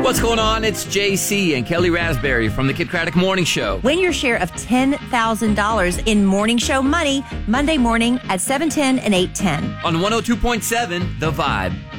What's going on? It's JC and Kelly Raspberry from the Kid Craddock Morning Show. Win your share of $10,000 in Morning Show money Monday morning at 7:10 and 8:10. On 102.7 The Vibe.